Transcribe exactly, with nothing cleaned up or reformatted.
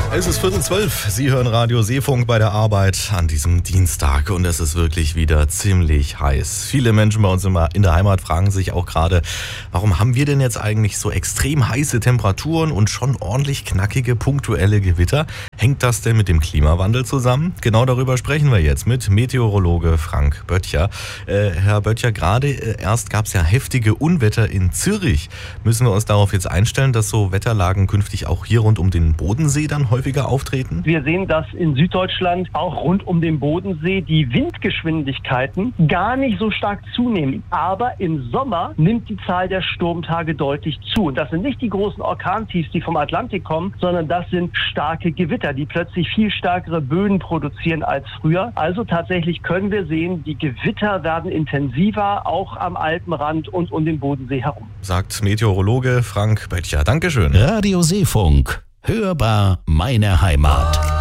Es ist Viertel zwölf. Sie hören Radio Seefunk bei der Arbeit an diesem Dienstag und es ist wirklich wieder ziemlich heiß. Viele Menschen bei uns in der Heimat fragen sich auch gerade, warum haben wir denn jetzt eigentlich so extrem heiße Temperaturen und schon ordentlich knackige punktuelle Gewitter? Hängt das denn mit dem Klimawandel zusammen? Genau darüber sprechen wir jetzt mit Meteorologe Frank Böttcher. Äh, Herr Böttcher, gerade äh, erst gab es ja heftige Unwetter in Zürich. Müssen wir uns darauf jetzt einstellen, dass so Wetterlagen künftig auch hier rund um den Bodensee dann häufiger auftreten? Wir sehen, dass in Süddeutschland auch rund um den Bodensee die Windgeschwindigkeiten gar nicht so stark zunehmen. Aber im Sommer nimmt die Zahl der Sturmtage deutlich zu. Und das sind nicht die großen Orkantiefs, die vom Atlantik kommen, sondern das sind starke Gewitter, die plötzlich viel stärkere Böen produzieren als früher. Also tatsächlich können wir sehen, die Gewitter werden intensiver, auch am Alpenrand und um den Bodensee herum. Sagt Meteorologe Frank Böttcher. Dankeschön. Radio Seefunk. Hörbar meine Heimat.